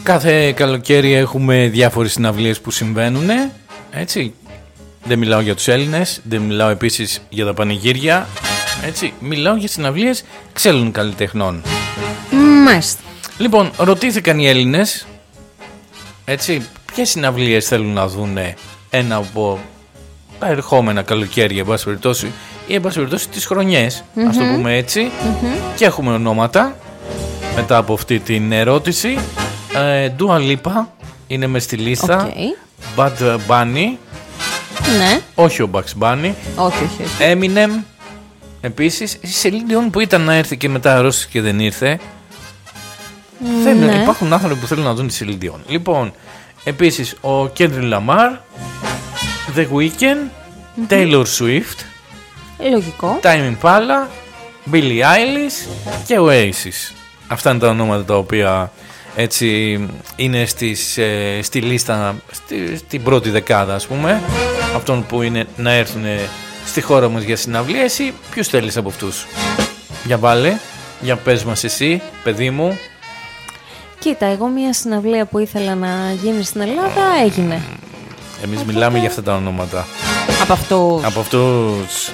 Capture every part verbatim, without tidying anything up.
Κάθε καλοκαίρι έχουμε διάφορες συναυλίες που συμβαίνουν, έτσι. Δεν μιλάω για τους Έλληνες, δεν μιλάω επίσης για τα πανηγύρια, έτσι. Μιλάω για συναυλίες ξένων καλλιτεχνών. Μάλιστα. Λοιπόν, ρωτήθηκαν οι Έλληνες, έτσι, ποιες συναυλίες θέλουν να δουν ένα από τα ερχόμενα καλοκαίρια, εν πάση περιπτώσει, ή εν πάση περιπτώσει τις χρονιές, mm-hmm. ας το πούμε έτσι. Mm-hmm. Και έχουμε ονόματα μετά από αυτή την ερώτηση. ε, Dua Lipa είναι μες στη λίστα. Okay. Bad Bunny. Ναι. Όχι ο Bugs Bunny. Όχι, όχι, όχι. Eminem. Επίσης η Celine Dion που ήταν να έρθει και μετά αρρώστησε και δεν ήρθε. Mm, δεν, ναι. Υπάρχουν άνθρωποι που θέλουν να δουν τη Celine Dion. Λοιπόν, επίσης ο Kendrick Lamar, The Weeknd, mm-hmm. Taylor Swift. Λογικό. Tame Impala, Billie Eilish και Oasis. Αυτά είναι τα ονόματα τα οποία έτσι είναι στις, ε, στη λίστα, στη, στην πρώτη δεκάδα, ας πούμε, αυτών που είναι να έρθουν στη χώρα μας για συναυλίες. Ή ποιους θέλεις από αυτούς? Για βάλε, για πες μας εσύ, παιδί μου. Κοίτα, εγώ μια συναυλία που ήθελα να γίνει στην Ελλάδα έγινε. Εμείς από μιλάμε το... για αυτά τα ονόματα. Από αυτούς. Από αυτούς.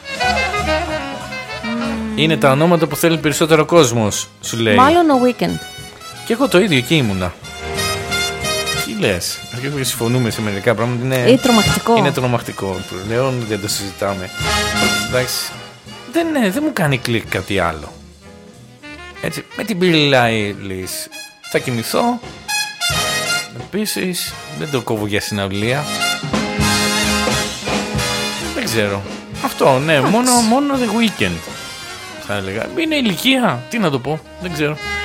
Mm. Είναι τα ονόματα που θέλει περισσότερο κόσμος, σου λέει. Μάλλον ο Weekend. Και εγώ το ίδιο, εκεί ήμουνα. Τι λες? Αρχίζουμε συμφωνούμε σε μερικά πράγματα. Είναι, είναι τρομακτικό. Είναι τρομακτικό. Λέω, δεν το συζητάμε. Εντάξει. Δεν, ναι, δεν μου κάνει κλικ κάτι άλλο. Έτσι, με την Billie Eilish θα κοιμηθώ. Επίσης, δεν το κόβω για συναυλία. Δεν ξέρω. Αυτό, ναι, μόνο, μόνο The Weeknd θα έλεγα. Είναι ηλικία, τι να το πω, δεν ξέρω.